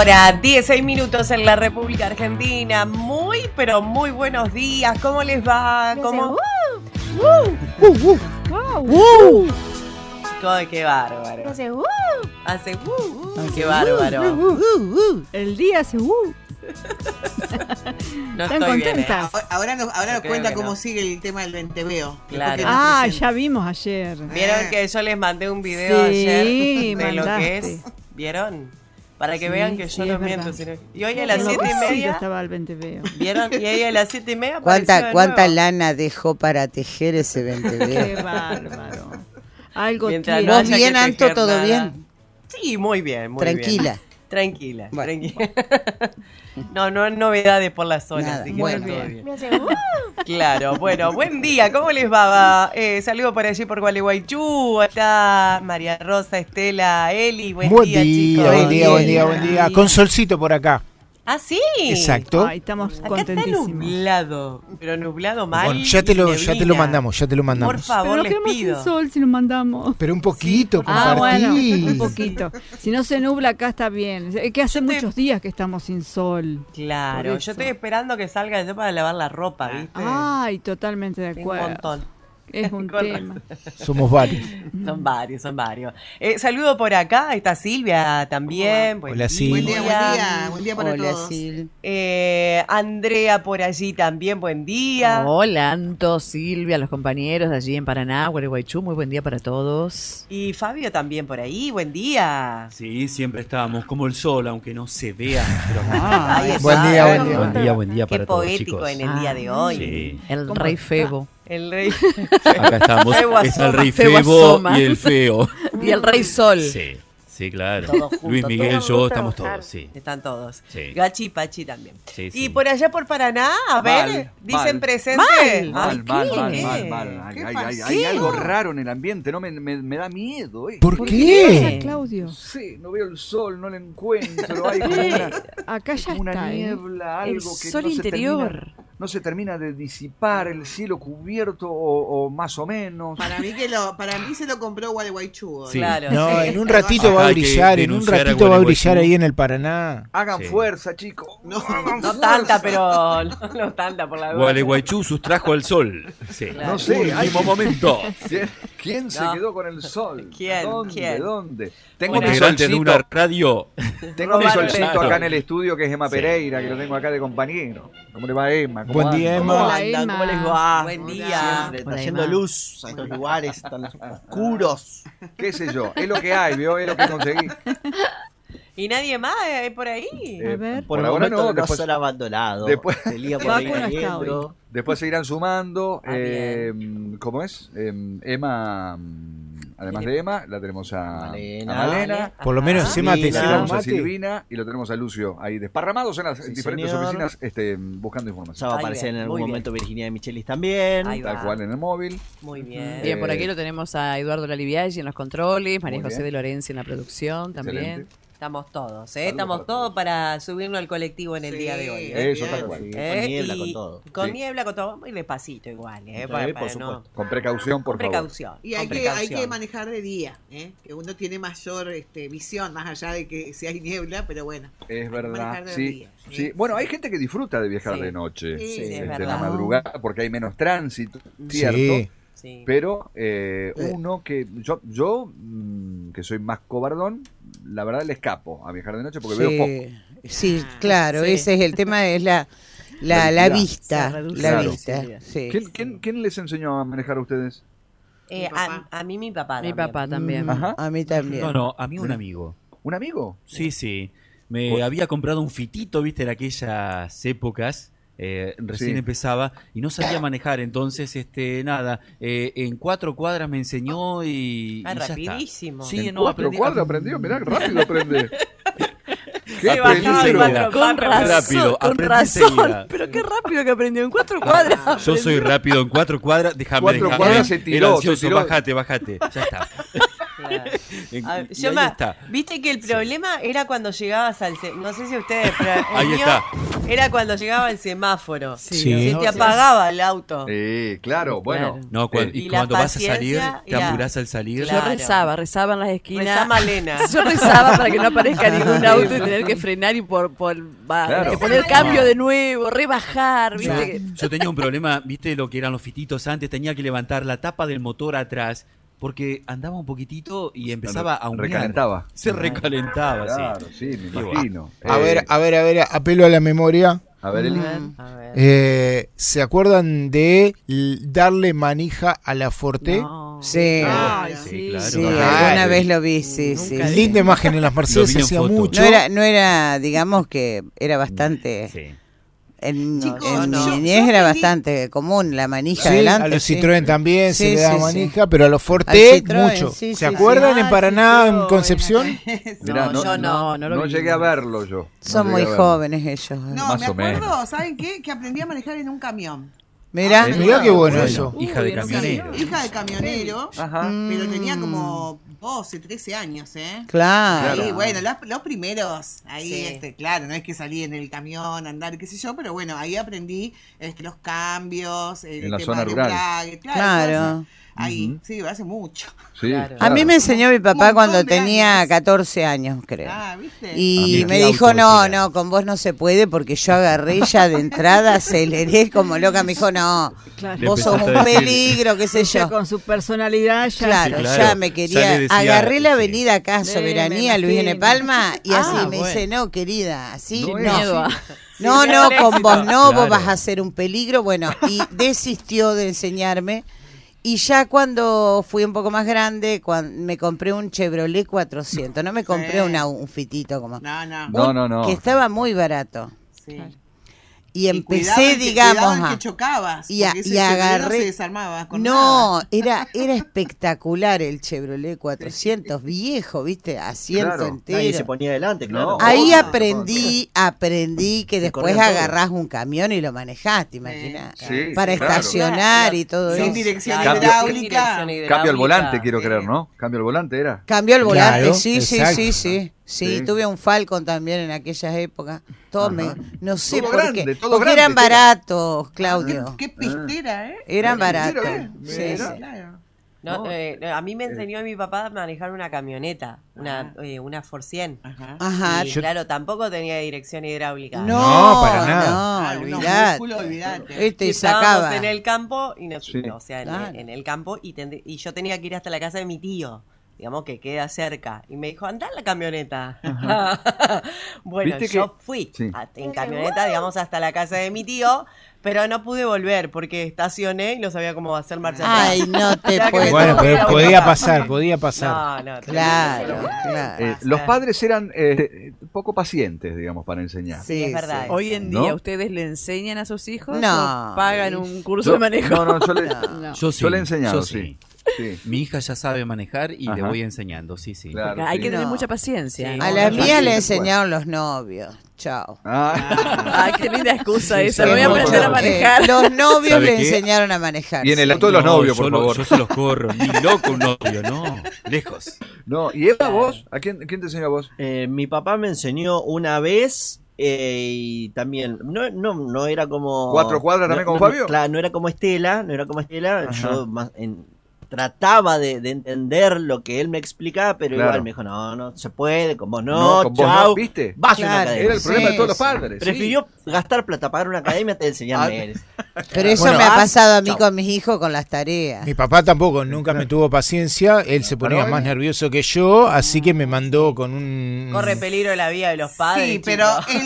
hora, 16 minutos en la República Argentina. Muy, pero muy buenos días. ¿Cómo les va? ¿Cómo? Ay, qué bárbaro. Hace qué bárbaro. El día hace No ¿Están estoy bien, contentas? Ahora nos creo cuenta que cómo no. sigue el tema del venteveo. Claro. Ya vimos ayer. ¿Vieron que yo les mandé un video Sí, ayer de lo mandaste. que es? ¿Vieron? Para que Sí, vean que yo sí, no es miento. verdad. Y hoy a las 7:30. Estaba el venteveo. ¿Vieron? Y ahí a las 7:30 apareció de ¿Cuánta nuevo. lana dejó para tejer ese venteveo? Qué bárbaro. Algo Mientras tiene. no ¿Vos haya bien, que Anto? tejer ¿Todo nada. bien? Sí, muy bien, muy Tranquila. bien. Tranquila, Bueno. tranquila. No hay novedades por la zona, Nada, así que muy está todo bien. bien. Claro, bueno, buen día, ¿cómo les va? Saludo por allí por Gualeguaychú, está María Rosa, Estela, Eli, buen día, chicos. buen día. Buen día. Con solcito por acá. Ah, sí. Exacto. Ay, estamos Acá está contentísimos. nublado, pero nublado mal. Bueno, ya te lo mandamos, Por favor, Pero les quedamos pido. sin sol si nos mandamos. Pero un poquito, Ah, compartí. bueno, un poquito. Si no se nubla acá está bien. Es que hace muchos días que estamos sin sol. Claro, Por yo eso. estoy esperando que salga yo para lavar la ropa, ¿viste? Ay, totalmente de Tengo un acuerdo. montón. Es un Con tema. Somos varios. Son varios. Saludo por acá, está Silvia también. Hola, Silvia. Buen día para Hola, todos. Sil. Andrea por allí también, buen día. Hola, Anto, Silvia, los compañeros de allí en Paraná, Gualeguaychú, muy buen día para todos. Y Fabio también por ahí, buen día. Sí, siempre estábamos como el sol, aunque no se vea. Pero Ahí está. Buen día. buen día Qué para todos, poético chicos. en el día de hoy. Sí. El ¿Cómo rey está? Febo. El rey. Acá estamos. Febo Está el asoma. rey Febo Febo asoma. y el feo. Y el rey Sol. Sí, claro. Todos juntos, Luis Miguel, todos yo, juntos. estamos todos, sí. Están todos. Sí. Gachi y Pachi también. Sí, Y sí. por allá por Paraná, a ver, dicen presente. Ay, Mal. ¿qué? ¿Qué Hay algo raro en el ambiente, no me da miedo. ¿Por ¿Qué pasa, qué? Claudio? No sé, no veo el sol, no lo encuentro, hay como Acá ya una está. niebla, El algo que sol no interior. no se termina de disipar, el cielo cubierto o más o menos. Para mí se lo compró Gualeguaychú. Sí. Claro. No, sí. en un ratito va a Acá hay que brillar, en un denunciar a ratito va a brillar Gualeguaychú. ahí en el Paraná. Hagan Sí. fuerza, chicos. No, No tanta, pero no tanta por la duda. Gualeguaychú sustrajo al sol. Sí. Claro. No sé, hay Último momento. ¿Quién se No. quedó con el sol? ¿Quién? ¿Dónde? ¿Quién? Tengo Bueno, mi Integrante de una solcito, radio. tengo mi Robar solcito Petro. acá en el estudio que es Emma Sí. Pereira, que lo tengo acá de compañero. ¿Cómo le va, Emma? ¿Cómo Buen día, anda? Emma. ¿Cómo Hola, andan? Emma. ¿Cómo les va? Buen día. Siempre Hola, trayendo Emma. luz a estos lugares tan oscuros. ¿Qué sé yo? Es lo que hay, ¿vio? Es lo que conseguí. ¿Y nadie más por ahí? A ver. Por ahora no, después, abandonado. después- Facu no está hoy. después se irán sumando. Ah, ¿Cómo es? Emma, además de Emma, la tenemos a Malena. a Malena. Por lo menos Emma te Y sirve tenemos un a mate. Silvina y lo tenemos a Lucio ahí desparramados en las Sí, diferentes señor. oficinas buscando información. Ya va a Ahí aparecer bien, en algún muy bien. momento Virginia de Michelis también. Ahí va. Tal cual en el móvil. Muy bien. Bien, por aquí lo tenemos a Eduardo Laliviaggi en los controles, María Muy José bien. de Lorenzi en la producción también. Excelente. Estamos todos, Saludos Estamos para todos todos. para subirnos al colectivo en el día de hoy. Eso, tal cual. Con niebla, con todo. Con Sí. niebla, con todo. Muy despacito igual, Sí, para por no- supuesto. Con precaución, por Con favor. precaución. Y con hay que precaución. manejar de día, que uno tiene mayor visión, más allá de que si hay niebla, pero bueno. Es verdad. Manejar de Sí, día, sí. ¿sí? Bueno, hay gente que disfruta de viajar Sí. de noche. Sí, sí, es en la verdad. madrugada, porque hay menos tránsito, cierto. Sí. Sí. Pero uno que yo que soy más cobardón, la verdad le escapo a viajar de noche porque veo poco. Sí, claro, Sí. ese es el tema, es la La vista. Se reduce La Claro. vista, sí. ¿Quién les enseñó a manejar a ustedes? Eh, a mí mi papá. Mi también. papá también. Ajá. A mí también. No, a mí un amigo. ¿Un amigo? Sí. Me había comprado un fitito, viste, en aquellas épocas. Recién Sí. empezaba y no sabía manejar, entonces en 4 cuadras me enseñó y Ah, ya está. rapidísimo. Sí, ¿En no, 4 aprendí. cuadras aprendió? Mirá, rápido aprende. ¿Qué Se bajaba en peligro? cuatro Con cuadras. razón, con aprendí razón. enseguida. Pero qué rápido que aprendió en 4 cuadras. Yo soy rápido en 4 cuadras, déjame. 4 cuadras se tiró, Era ansioso, se tiró. bájate, ya está. Claro. Y ahí está. Viste que el problema era cuando llegabas al no sé si ustedes, pero el Ahí mío está. era cuando llegaba el semáforo. Sí. Se te apagaba el auto. Claro, bueno. No, y Y la cuando vas a salir, paciencia te y la- apurás al salir. Claro. Yo rezaba en las esquinas. Rezá Malena. Yo rezaba para que no aparezca ningún auto y tener que frenar y Claro. poner cambio de nuevo, rebajar, Yo, ¿viste? yo tenía un problema, viste lo que eran los fititos antes, tenía que levantar la tapa del motor atrás porque andaba un poquitito y empezaba a humear. Recalentaba. Se recalentaba, Claro, sí. sí, me imagino. A ver, apelo a la memoria. A ver, Eli. A ver. ¿Se acuerdan de darle manija a la Forte? No. Sí. Ay, Sí, sí. claro. Sí, Claro. alguna vez lo vi, sí, sí. Nunca sí. Linda imagen en las Mercedes, Lo se vi en hacía foto. mucho. No era, digamos que era bastante. Sí. Chicos, En mi yo niñez era aprendí- bastante común la manija Sí, adelante. a los sí. Citroën también Sí, se le da sí, sí. manija, pero a los Al Forte Citroën, mucho. sí, ¿Se sí, acuerdan sí. en Ah, Paraná, en Citroën. Concepción? Mirá, No, yo no lo no vi. llegué a verlo yo. Son No muy llegué a verlo. jóvenes ellos. No, Más me o acuerdo, menos. ¿saben qué? Que aprendí a manejar en un camión. Mirá. Mirá qué bueno Bueno, eso. hija de Uy, camionero. Hija de camionero, Ajá. pero tenía como 12, 13 años, ¿eh? Claro. Ahí, bueno, los primeros, ahí, Sí. claro, no es que salí en el camión, andar, qué sé yo, pero bueno, ahí aprendí los cambios, el En la tema zona de rural. embrague, Claro. todo eso. Ahí, Ujú. sí, hace mucho. Sí, Claro. A mí claro. me enseñó mi papá montón cuando de tenía años. 14 años, creo. Ah, ¿viste? Y ¿A me qué dijo, auto no, era? no, con vos no se puede porque yo agarré ya de entrada, aceleré como loca. Me dijo, no, Claro. Le vos sos empezaste un a decir- peligro, qué sé Ella yo. con su personalidad ya. Claro, Sí, claro. ya me Ya quería. le decía, Agarré la sí. avenida acá, Me Soberanía, Luis N. imagino. Palma, y así Ah, me bueno. dice, no, querida, así No no. es Miedo a- No, Sí, no, el con éxito. vos no, vos Claro. vas a ser un peligro. Bueno, y desistió de enseñarme. Y ya cuando fui un poco más grande, me compré un Chevrolet 400. No me compré Sí. un fitito como. No, no. No. Que estaba muy barato. Sí. Y cuidado empecé, el que- digamos, cuidado el a... que chocabas, y porque ese y Chevrolet agarré- no se desarmaba con No, nada. era espectacular el Chevrolet 400, viejo, ¿viste? Asiento Claro. entero. Nadie se ponía adelante, claro. No. Ahí Oh, aprendí que después corrían todo. agarrás un camión y lo manejás, ¿te imaginas? Sí, Para claro. estacionar y todo Sin eso. dirección Cambio- hidráulica. Cambio al volante, quiero creer, ¿no? Cambio al volante era. Cambió el volante, Claro, sí, exacto. sí. Sí, tuve un Falcon también en aquellas épocas. No sé Todo por grande, qué. todo Porque grande, eran era. baratos, Claudio. Qué pistera, ¿eh? Eran Mira, baratos. mira, Sí, mira. sí. Claro. No, a mí me enseñó mi papá a manejar una camioneta, una Ford 100. Ajá. Ajá. Y claro, tampoco tenía dirección hidráulica. No, para nada. No, Claro, unos olvidate. músculos, olvidate. Este y Estábamos sacaba. en el campo y Sí. o sea, Claro. en el campo y yo tenía que ir hasta la casa de mi tío, digamos que queda cerca, y me dijo, anda en la camioneta. Bueno, ¿Viste yo que- fui Sí. en camioneta, digamos, hasta la casa de mi tío, pero no pude volver porque estacioné y no sabía cómo hacer marcha atrás. Ay, no te O sea que puedo. me Bueno, tuvo que pero ir a podía buscar. pasar, podía pasar. No, Claro, claro. Los padres eran poco pacientes, digamos, para enseñar. Sí, es verdad. Hoy en ¿No? día, ¿ustedes le enseñan a sus hijos No. o pagan un curso Yo- de manejo? No, yo le, No. Yo sí. yo le he enseñado, yo sí. Sí. Mi hija ya sabe manejar y le Ajá. voy enseñando, sí. Claro, Hay sí. que tener No. mucha paciencia. Sí. ¿no? A la no, mía sí, le se enseñaron los novios. Chao. Ay, qué linda excusa esa. sí, Voy a mucho. aprender a manejar. Los novios ¿Sabe le qué? enseñaron a manejar. Y en el sí. auto de los novios, por yo favor. yo se los corro, ni loco un novio, no, lejos. No, y Eva, vos, quién te enseñó a vos? Mi papá me enseñó una vez y también no era como 4 cuadras también como Fabio. Claro, no era como Estela, yo trataba de entender lo que él me explicaba, pero Claro. igual me dijo, no se puede, con vos no, con vos chau, no, ¿viste? vaya a una Claro. academia. Era el problema de todos los sí. padres. sí. Prefirió gastar plata, pagar una academia antes de enseñarme él. Pero eso Bueno, me ha pasado a mí chao. con mis hijos con las tareas. Mi papá tampoco, nunca me tuvo paciencia, él se ponía Bueno. más nervioso que yo, así que me mandó con un... Corre peligro la vida de los padres. Sí, chico. pero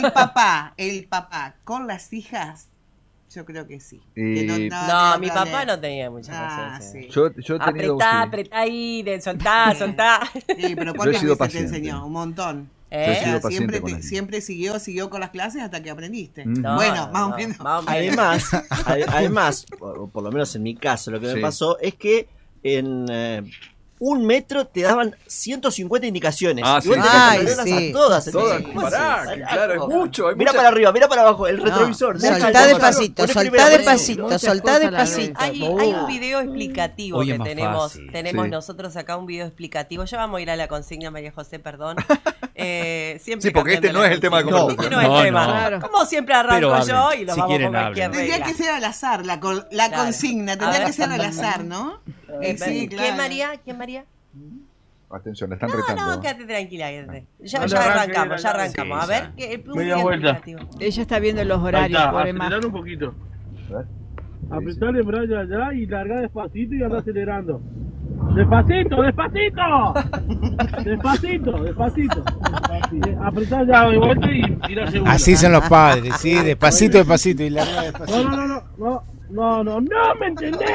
el papá con las hijas, yo creo que sí. Y- Que No, mi dale. papá no tenía mucha Ah, paciencia. sí. Yo he tenido... Apretá, sí. apretá ahí, soltá, soltá. Sí, pero Yo he ¿cuántas sido veces te paciente. enseñó? Un montón. Yo he ¿Eh? sido O sea, paciente con las siempre siguió con las clases hasta que aprendiste. No, Bueno, más o menos. más o menos. Además, por lo menos en mi caso, lo que Sí. me pasó es que en 1 metro te daban 150 indicaciones. Ah, y vos sí. tenés Ay, que ponerlas sí. a todas. Todas, ¿Cómo pará, haces? que claro, es mucho. Hay Mira mucha- para arriba, mira para abajo, el retrovisor. Soltá Mucha despacito, información. soltá Poné primero, despacito, muchas soltá cosas a la despacito. Hay un video explicativo Hoy que es más tenemos fácil. Sí. nosotros acá, un video explicativo. Ya vamos a ir a la consigna, María José, perdón. Siempre Sí, porque este cambiando no la es el tema de consigna. conversación. Este no es No, el tema. no. Claro. Como siempre arranco Pero yo hablen. y lo Si vamos quieren, con cualquier hablen. Tendría regla. que ser al azar la Claro. consigna, A tendría ver. que ser al azar, ¿no? Sí, ¿Quién, claro. María? ¿Quién, María? Atención, la están No, retando. no, quédate tranquila, quédate. Ya Dale, arrancamos, ya arranque, arrancamos. sí, A ver, ya. que un Media video vuelta. explicativo. Ella está viendo los Ahí horarios, está, pobre acelerar Majo. un poquito. A ver. Apretar el brazo allá y largar despacito y andar acelerando. ¡Despacito, despacito! Despacito. Apretar ya de vuelta y tirar segunda. Así son los padres, sí, despacito, despacito y larga despacito. No, ¿me entendés?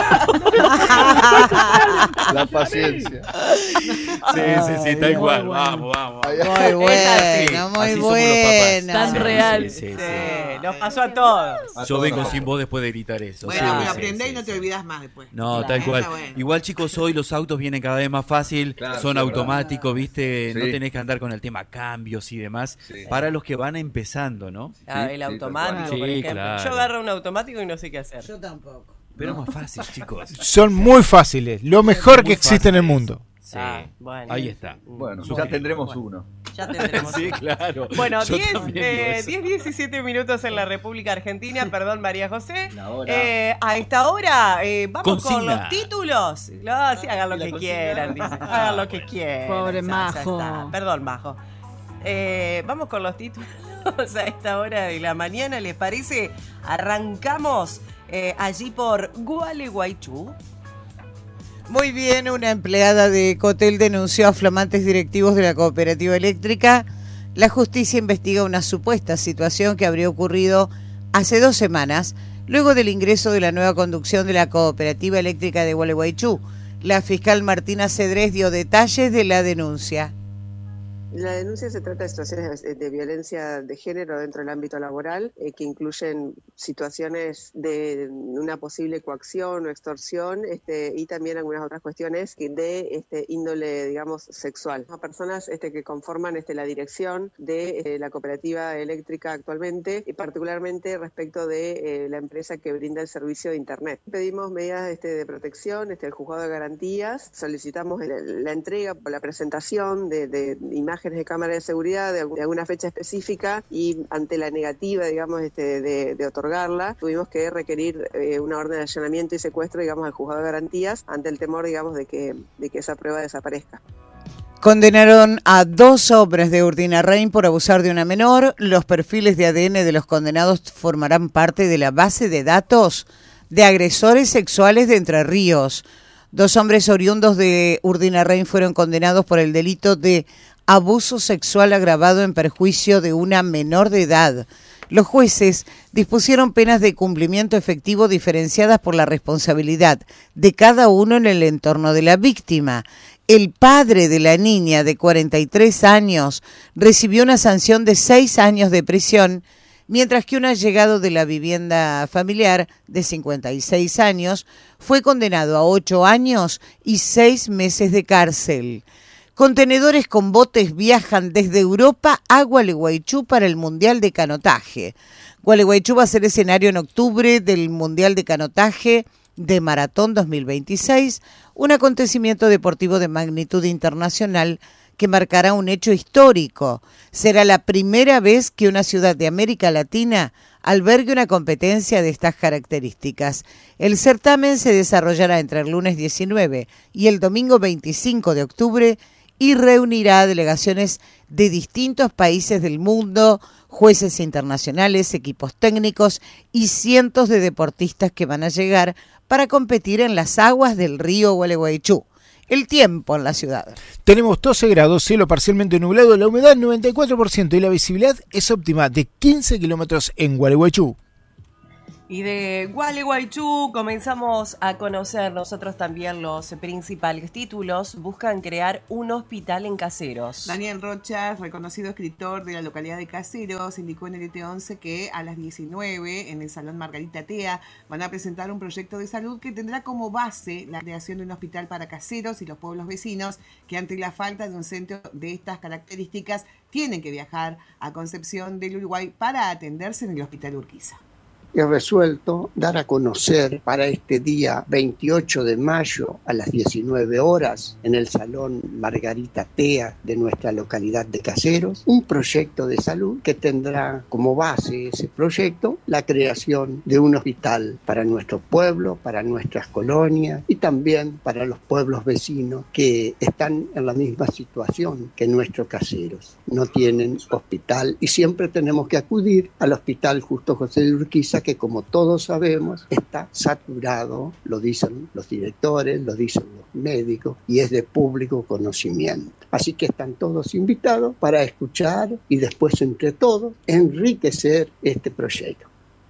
La paciencia. Sí, tal cual. Vamos. Muy bueno, muy Así somos los bueno. Tan real. Sí. Nos pasó a todos. Yo vengo sin voz después de gritar eso. Bueno, Sí, me lo sí, aprendés sí, y no te sí. olvidas más después. No, Claro, tal cual. está bueno. Igual, chicos, hoy los autos vienen cada vez más fácil, Claro, son sí, automáticos, ¿viste? Sí. No tenés que andar con el tema cambios y demás. Sí. Para los que van empezando, ¿no? Ah, Sí, el sí, automático, tal por cual. Sí, ejemplo. claro. Yo agarro un automático y no sé qué hacer. Yo tampoco. Pero es más fácil, chicos. Son muy fáciles, lo mejor que Muy existe en el fáciles. mundo. Sí. Bueno. Ahí está. Bueno, Bueno, ya tendremos uno. Ya tendremos. Sí, claro. Bueno, Yo 10, también digo eso. 17 minutos en la República Argentina, perdón María José. La hora. A esta hora vamos con Consigna. los títulos. No, sí, hagan lo que quieran, dice. Hagan lo que quieran. Pobre Ya Majo. está. Perdón, Majo. Vamos con los títulos a esta hora de la mañana, ¿les parece? Arrancamos allí por Gualeguaychú. Muy bien, una empleada de Cotel denunció a flamantes directivos de la cooperativa eléctrica. La justicia investiga una supuesta situación que habría ocurrido hace 2 semanas, luego del ingreso de la nueva conducción de la cooperativa eléctrica de Gualeguaychú. La fiscal Martina Cedrés dio detalles de la denuncia. La denuncia se trata de situaciones de violencia de género dentro del ámbito laboral, que incluyen situaciones de una posible coacción o extorsión, y también algunas otras cuestiones de índole, digamos, sexual. A personas que conforman la dirección de la cooperativa eléctrica actualmente, y particularmente respecto de la empresa que brinda el servicio de Internet. Pedimos medidas de protección, el juzgado de garantías, solicitamos la entrega o la presentación de imágenes de cámara de seguridad de alguna fecha específica, y ante la negativa, digamos, de otorgarla, tuvimos que requerir una orden de allanamiento y secuestro, digamos, al juzgado de garantías, ante el temor, digamos, de que esa prueba desaparezca. Condenaron a 2 hombres de Urdinarrain por abusar de una menor. Los perfiles de ADN de los condenados formarán parte de la base de datos de agresores sexuales de Entre Ríos. 2 hombres oriundos de Urdinarrain fueron condenados por el delito de abuso sexual agravado en perjuicio de una menor de edad. Los jueces dispusieron penas de cumplimiento efectivo diferenciadas por la responsabilidad de cada uno en el entorno de la víctima. El padre de la niña de 43 años recibió una sanción de 6 años de prisión, mientras que un allegado de la vivienda familiar de 56 años fue condenado a 8 años y 6 meses de cárcel. Contenedores con botes viajan desde Europa a Gualeguaychú para el Mundial de Canotaje. Gualeguaychú va a ser escenario en octubre del Mundial de Canotaje de Maratón 2026, un acontecimiento deportivo de magnitud internacional que marcará un hecho histórico. Será la primera vez que una ciudad de América Latina albergue una competencia de estas características. El certamen se desarrollará entre el lunes 19 y el domingo 25 de octubre y reunirá a delegaciones de distintos países del mundo, jueces internacionales, equipos técnicos y cientos de deportistas que van a llegar para competir en las aguas del río Gualeguaychú. El tiempo en la ciudad. Tenemos 12 grados, cielo parcialmente nublado, la humedad 94% y la visibilidad es óptima de 15 kilómetros en Gualeguaychú. Y de Gualeguaychú comenzamos a conocer nosotros también los principales títulos. Buscan crear un hospital en Caseros. Daniel Rochas, reconocido escritor de la localidad de Caseros, indicó en el ET11 que a las 19 en el Salón Margarita Tea van a presentar un proyecto de salud que tendrá como base la creación de un hospital para Caseros y los pueblos vecinos que ante la falta de un centro de estas características tienen que viajar a Concepción del Uruguay para atenderse en el Hospital Urquiza. He resuelto dar a conocer para este día 28 de mayo a las 19 horas en el Salón Margarita Tea de nuestra localidad de Caseros un proyecto de salud que tendrá como base ese proyecto la creación de un hospital para nuestro pueblo, para nuestras colonias y también para los pueblos vecinos que están en la misma situación que nuestros Caseros. No tienen hospital y siempre tenemos que acudir al Hospital Justo José de Urquiza, que como todos sabemos está saturado, lo dicen los directores, lo dicen los médicos y es de público conocimiento. Así que están todos invitados para escuchar y después entre todos enriquecer este proyecto.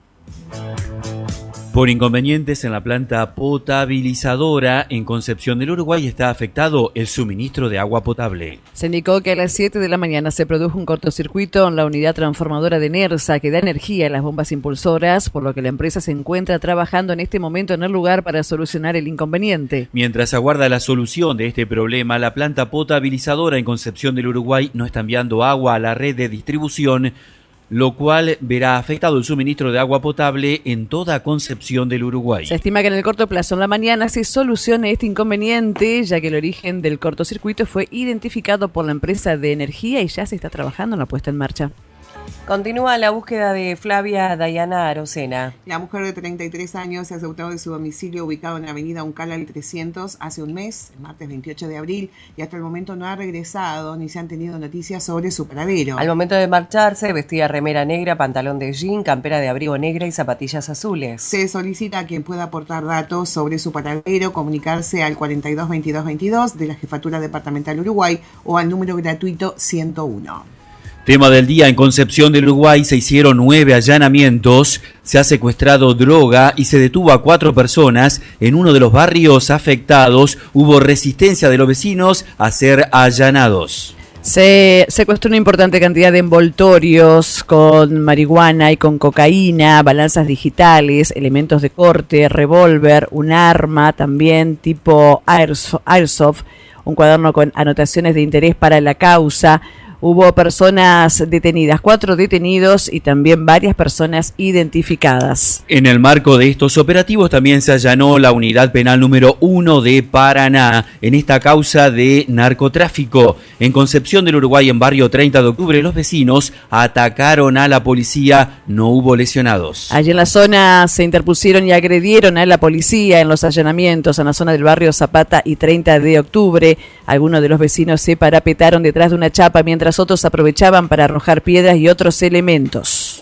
Por inconvenientes en la planta potabilizadora en Concepción del Uruguay está afectado el suministro de agua potable. Se indicó que a las 7 de la mañana se produjo un cortocircuito en la unidad transformadora de NERSA que da energía a las bombas impulsoras, por lo que la empresa se encuentra trabajando en este momento en el lugar para solucionar el inconveniente. Mientras aguarda la solución de este problema, la planta potabilizadora en Concepción del Uruguay no está enviando agua a la red de distribución, lo cual verá afectado el suministro de agua potable en toda Concepción del Uruguay. Se estima que en el corto plazo, en la mañana, se solucione este inconveniente, ya que el origen del cortocircuito fue identificado por la empresa de energía y ya se está trabajando en la puesta en marcha. Continúa la búsqueda de Flavia Dayana Arocena. La mujer de 33 años se ha asegurado de su domicilio ubicado en la avenida Uncal al 300 hace un mes, el martes 28 de abril, y hasta el momento no ha regresado ni se han tenido noticias sobre su paradero. Al momento de marcharse, vestía remera negra, pantalón de jean, campera de abrigo negra y zapatillas azules. Se solicita a quien pueda aportar datos sobre su paradero comunicarse al 42 22 22 de la Jefatura Departamental Uruguay o al número gratuito 101. Tema del día: en Concepción del Uruguay se hicieron 9 allanamientos, se ha secuestrado droga y se detuvo a 4 personas. En uno de los barrios afectados hubo resistencia de los vecinos a ser allanados. Se secuestró una importante cantidad de envoltorios con marihuana y con cocaína, balanzas digitales, elementos de corte, revólver, un arma también tipo airsoft, un cuaderno con anotaciones de interés para la causa. Hubo personas detenidas, 4 detenidos y también varias personas identificadas. En el marco de estos operativos también se allanó la unidad penal número 1 de Paraná en esta causa de narcotráfico. En Concepción del Uruguay, en barrio 30 de octubre, los vecinos atacaron a la policía, no hubo lesionados. Allí en la zona se interpusieron y agredieron a la policía en los allanamientos en la zona del barrio Zapata y 30 de octubre. Algunos de los vecinos se parapetaron detrás de una chapa mientras otros aprovechaban para arrojar piedras y otros elementos.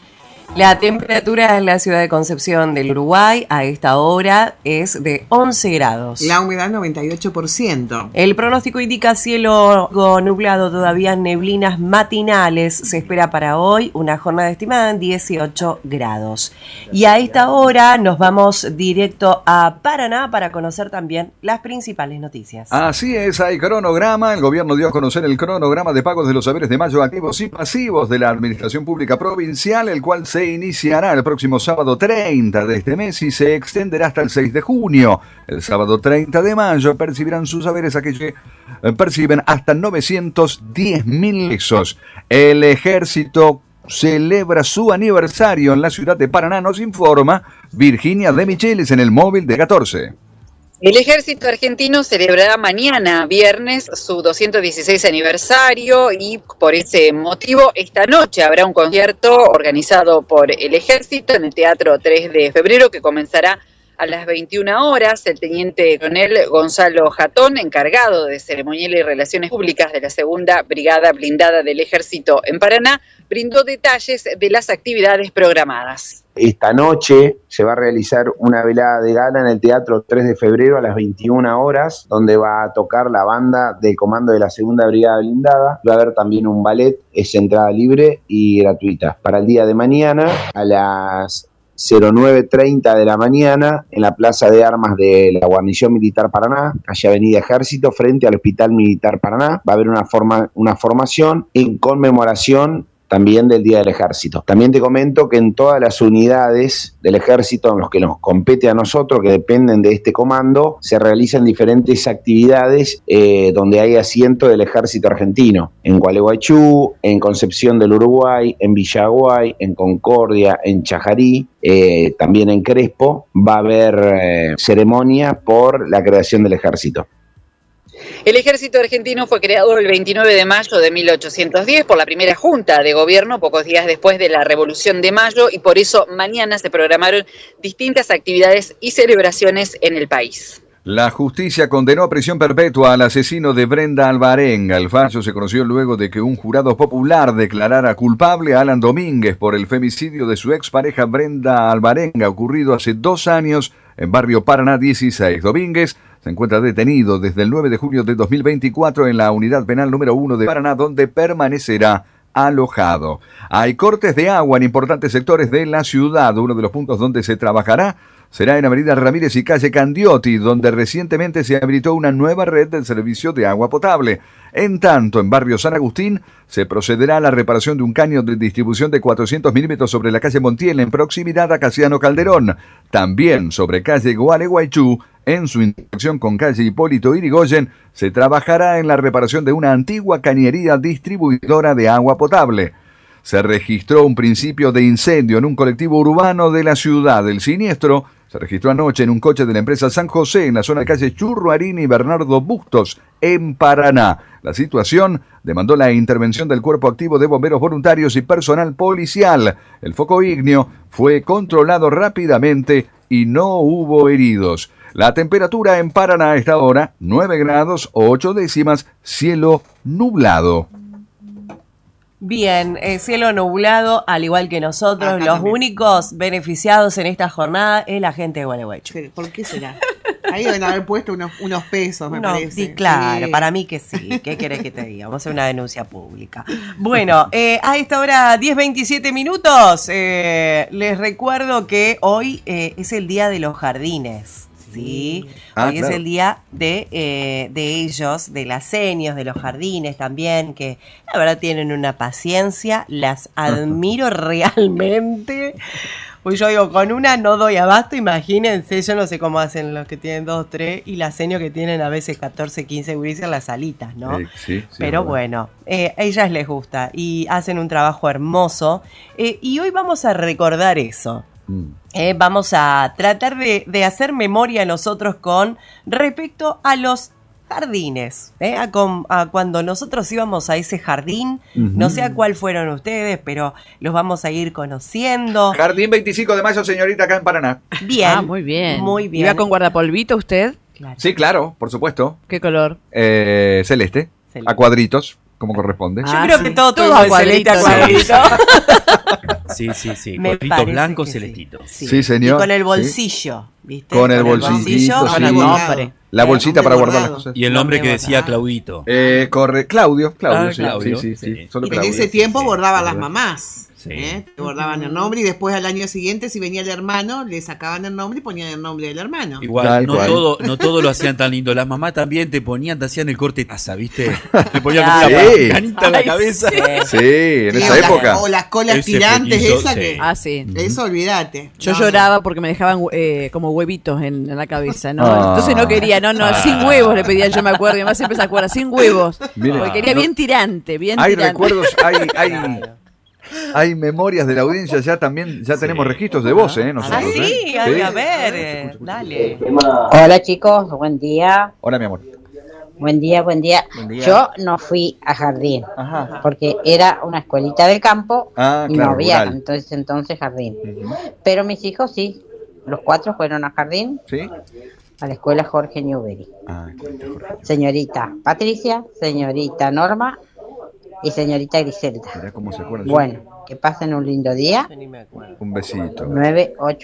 La temperatura en la ciudad de Concepción del Uruguay a esta hora es de 11 grados. La humedad 98%. El pronóstico indica cielo nublado, todavía neblinas matinales. Se espera para hoy una jornada estimada en 18 grados. Y a esta hora nos vamos directo a Paraná para conocer también las principales noticias. Así es, hay cronograma. El gobierno dio a conocer el cronograma de pagos de los saberes de mayo activos y pasivos de la Administración Pública Provincial, el cual se iniciará el próximo sábado 30 de este mes y se extenderá hasta el 6 de junio. El sábado 30 de mayo percibirán sus saberes aquellos que perciben hasta 910.000 pesos. El ejército celebra su aniversario en la ciudad de Paraná, nos informa Virginia de Michelis en el móvil de 14. El ejército argentino celebrará mañana, viernes, su 216 aniversario y por ese motivo esta noche habrá un concierto organizado por el ejército en el Teatro 3 de Febrero que comenzará a las 21 horas. El teniente coronel Gonzalo Jatón, encargado de ceremonial y relaciones públicas de la Segunda Brigada Blindada del Ejército en Paraná, brindó detalles de las actividades programadas. Esta noche se va a realizar una velada de gala en el Teatro 3 de Febrero a las 21 horas, donde va a tocar la banda del comando de la Segunda Brigada Blindada. Va a haber también un ballet, es entrada libre y gratuita. Para el día de mañana, a las 09:30 de la mañana en la Plaza de Armas de la Guarnición Militar Paraná, calle Avenida Ejército, frente al Hospital Militar Paraná. Va a haber una formación en conmemoración también del Día del Ejército. También te comento que en todas las unidades del Ejército, en los que nos compete a nosotros, que dependen de este comando, se realizan diferentes actividades donde hay asiento del Ejército Argentino. En Gualeguaychú, en Concepción del Uruguay, en Villaguay, en Concordia, en Chajarí, también en Crespo, va a haber ceremonia por la creación del Ejército. El Ejército Argentino fue creado el 29 de mayo de 1810 por la primera Junta de Gobierno, pocos días después de la Revolución de Mayo, y por eso mañana se programaron distintas actividades y celebraciones en el país. La justicia condenó a prisión perpetua al asesino de Brenda Alvarenga. El fallo se conoció luego de que un jurado popular declarara culpable a Alan Domínguez por el femicidio de su expareja Brenda Alvarenga, ocurrido hace 2 años en barrio Paraná 16. Domínguez se encuentra detenido desde el 9 de junio de 2024 en la unidad penal número 1 de Paraná, donde permanecerá alojado. Hay cortes de agua en importantes sectores de la ciudad. Uno de los puntos donde se trabajará será en Avenida Ramírez y calle Candioti, donde recientemente se habilitó una nueva red del servicio de agua potable. En tanto, en barrio San Agustín se procederá a la reparación de un caño de distribución de 400 milímetros sobre la calle Montiel, en proximidad a Casiano Calderón. También sobre calle Gualeguaychú, en su intersección con calle Hipólito Yrigoyen, se trabajará en la reparación de una antigua cañería distribuidora de agua potable. Se registró un principio de incendio en un colectivo urbano de la ciudad. El siniestro se registró anoche en un coche de la empresa San José en la zona de calle Churruarini y Bernardo Bustos, en Paraná. La situación demandó la intervención del Cuerpo Activo de Bomberos Voluntarios y personal policial. El foco ígneo fue controlado rápidamente y no hubo heridos. La temperatura en Paraná a esta hora, 9 grados 8 décimas, cielo nublado. Bien, cielo nublado, al igual que nosotros. Acá los también. Únicos beneficiados en esta jornada es la gente de Gualeguaychú. ¿Por qué será? Ahí deben haber puesto unos pesos, me parece. Sí, claro, para mí que sí. ¿Qué querés que te diga? Vamos a hacer una denuncia pública. Bueno, a esta hora, 10:27 minutos, les recuerdo que hoy es el Día de los Jardines. Sí, hoy es el día de ellos, de las seños, de los jardines también, que la verdad tienen una paciencia, las admiro realmente. Pues yo digo, con una no doy abasto, imagínense, yo no sé cómo hacen los que tienen 2, 3 y las seños que tienen a veces 14, 15 gurises en las alitas, ¿no? Sí, pero bueno, a ellas les gusta y hacen un trabajo hermoso y hoy vamos a recordar eso. Vamos a tratar de hacer memoria nosotros con respecto a los jardines, a cuando nosotros íbamos a ese jardín, no sé a cuál fueron ustedes, pero los vamos a ir conociendo. Jardín 25 de mayo, señorita, acá en Paraná. Bien. Muy bien. Muy bien. ¿Iba con guardapolvito usted? Claro. Sí, claro, por supuesto. ¿Qué color? Celeste, a cuadritos, como corresponde. Yo creo que todo a celeste a cuadrito. Sí. Cuadritos blancos, celestitos. Sí, señor. Y con el bolsillo, ¿viste? Con el bolsillito, con el nombre. La bolsita para guardar las cosas. Y el nombre que decía Claudito. Claudio, Claudio. Sí. Y en ese tiempo bordaban las mamás. Bordaban el nombre y después al año siguiente, si venía el hermano, le sacaban el nombre y ponían el nombre del hermano. Igual, no todo lo hacían tan lindo. Las mamás también te hacían el corte taza, ¿viste? Te ponían como una canita en la cabeza. Sí, en esa época. O las colas tirantes, que. Sí. Eso olvídate. Yo lloraba porque me dejaban como huevitos en la cabeza, ¿no? Entonces no quería, sin huevos le pedían, yo me acuerdo, y además siempre se acuerda, sin huevos. Mira, porque quería bien tirante, Hay recuerdos, hay memorias de la audiencia, ya tenemos registros de voz, nosotros. Sí, a ver, dale. Hola chicos, buen día. Hola mi amor. Buen día. Yo no fui a jardín, porque era una escuelita del campo y no había entonces jardín. Pero mis hijos sí, los 4 fueron a jardín. ¿Sí? A la escuela Jorge Newbery. Señorita Patricia, señorita Norma y señorita Griselda. Mirá cómo se acuerdan. Bueno, que pasen un lindo día. Un besito.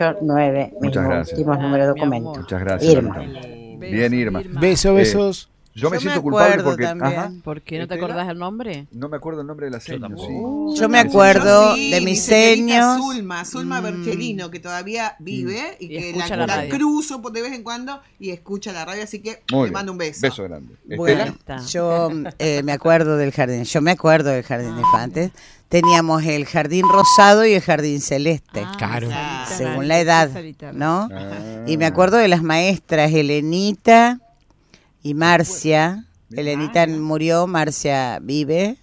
989, mis Muchas gracias. últimos números de documento. Muchas gracias. Irma. Bien, Irma. Besos. Yo me siento culpable porque... ¿Por qué no te acordás el nombre? No me acuerdo el nombre de la seño, sí. Yo me acuerdo de mis seños. Zulma Berchelino, que todavía vive y que la cruzo de vez en cuando y escucha la radio, así que le mando un beso. Beso grande. Bueno, yo me acuerdo del jardín. Yo me acuerdo del jardín de infantes. Teníamos el jardín rosado y el jardín celeste. Claro. Según la edad, ¿no? Y me acuerdo de las maestras Elenita y Marcia. Elenita murió, Marcia vive.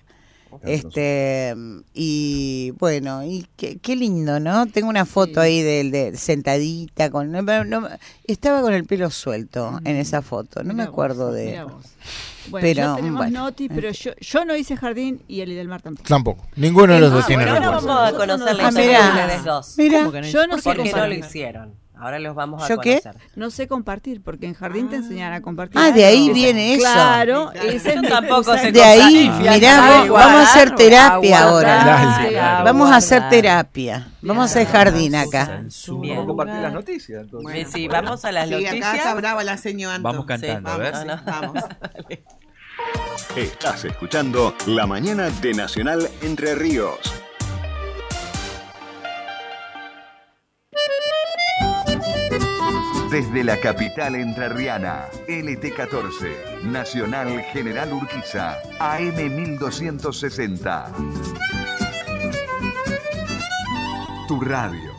Y bueno, y qué lindo, ¿no? Tengo una foto ahí de sentadita con estaba con el pelo suelto en esa foto, no me acuerdo de. Bueno, pero, ya tenemos Noti, pero yo no hice jardín y el Idelmar tampoco. Tampoco. Ninguno de los dos tiene recuerdo. Ahora vamos a conocer la historia de ustedes dos. Mira, yo no sé por qué no lo hicieron. Ahora los vamos a ¿Yo conocer. Qué? No sé compartir, porque en jardín te enseñan a compartir. De ahí viene eso. Claro, yo tampoco sé de ahí, mirá, vamos a hacer terapia ahora. Vamos a hacer terapia. Vamos a hacer jardín acá. Vamos a compartir las noticias. Entonces. Sí, vamos a las noticias. Acá está brava la señora Anton. Vamos cantando, a ver. Vamos. Estás escuchando La Mañana de Nacional Entre Ríos. Desde la capital entrerriana, LT14, Nacional General Urquiza, AM 1260. Tu radio.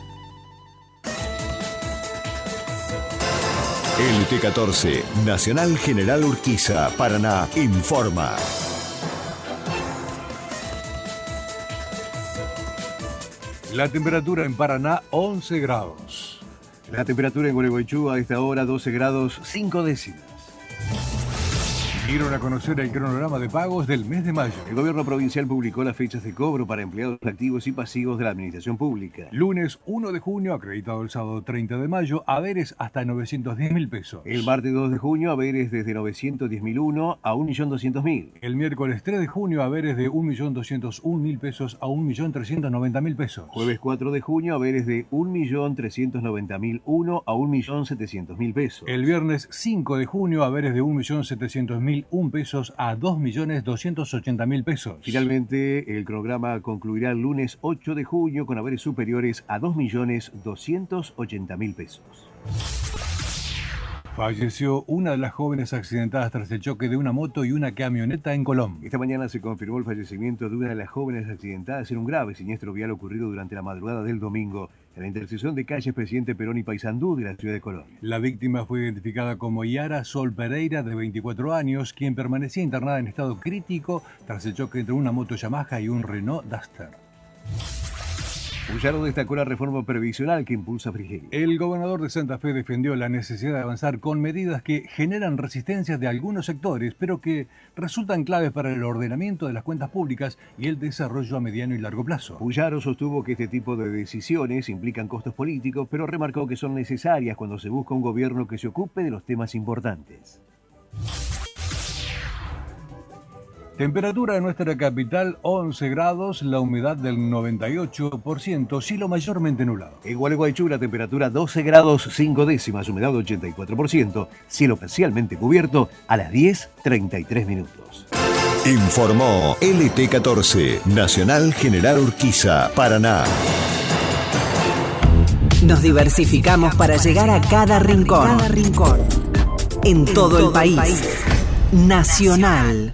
LT14, Nacional General Urquiza, Paraná, informa. La temperatura en Paraná, 11 grados. La temperatura en Gualeguaychú a esta hora, 12 grados 5 décimas. Dieron a conocer el cronograma de pagos del mes de mayo. El gobierno provincial publicó las fechas de cobro para empleados activos y pasivos de la administración pública. Lunes 1 de junio, acreditado el sábado 30 de mayo, haberes hasta 910.000 pesos. El martes 2 de junio, haberes desde 910.001 a 1.200.000. El miércoles 3 de junio, haberes de 1.201.000 pesos a 1.390.000 pesos. Jueves 4 de junio, haberes de 1.390.001 a 1.700.000 pesos. El viernes 5 de junio, haberes de 1.700.001 pesos a 2.280.000 pesos. Finalmente, el cronograma concluirá el lunes 8 de junio con haberes superiores a 2.280.000 pesos. Falleció una de las jóvenes accidentadas tras el choque de una moto y una camioneta en Colón. Esta mañana se confirmó el fallecimiento de una de las jóvenes accidentadas en un grave siniestro vial ocurrido durante la madrugada del domingo en la intersección de calles Presidente Perón y Paysandú de la ciudad de Colón. La víctima fue identificada como Yara Sol Pereira, de 24 años, quien permanecía internada en estado crítico tras el choque entre una moto Yamaha y un Renault Duster. Puyaro destacó la reforma previsional que impulsa Frigerio. El gobernador de Santa Fe defendió la necesidad de avanzar con medidas que generan resistencias de algunos sectores, pero que resultan claves para el ordenamiento de las cuentas públicas y el desarrollo a mediano y largo plazo. Puyaro sostuvo que este tipo de decisiones implican costos políticos, pero remarcó que son necesarias cuando se busca un gobierno que se ocupe de los temas importantes. Temperatura en nuestra capital, 11 grados, la humedad del 98%, cielo mayormente nublado. En Gualeguaychú la temperatura 12 grados 5 décimas, humedad 84%, cielo parcialmente cubierto a las 10:33 minutos. Informó LT14, Nacional General Urquiza, Paraná. Nos diversificamos para llegar a cada rincón. En todo el país. Nacional.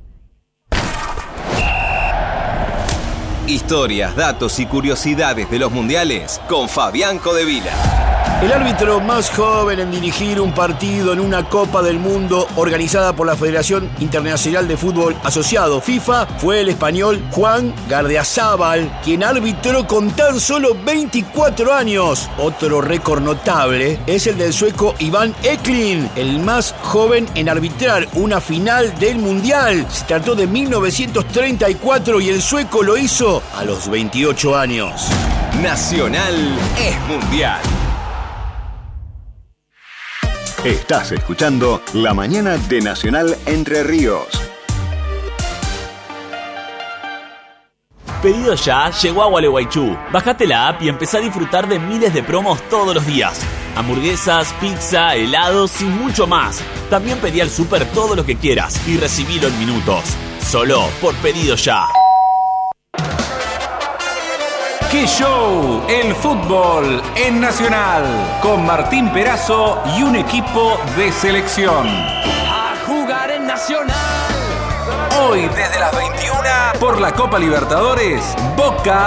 Historias, datos y curiosidades de los mundiales con Fabián Codevila. El árbitro más joven en dirigir un partido en una Copa del Mundo organizada por la Federación Internacional de Fútbol Asociado FIFA fue el español Juan Gardiazabal, quien arbitró con tan solo 24 años. Otro récord notable es el del sueco Iván Eklund, el más joven en arbitrar una final del Mundial. Se trató de 1934 y el sueco lo hizo a los 28 años. Nacional es mundial. Estás escuchando La Mañana de Nacional Entre Ríos. Pedido Ya llegó a Gualeguaychú. Bajate la app y empezá a disfrutar de miles de promos todos los días. Hamburguesas, pizza, helados y mucho más. También pedí al súper todo lo que quieras y recibilo en minutos. Solo por pedido ya. ¡Qué show! El fútbol en Nacional. Con Martín Perazo y un equipo de selección. A jugar en Nacional. Hoy desde las 21 por la Copa Libertadores, Boca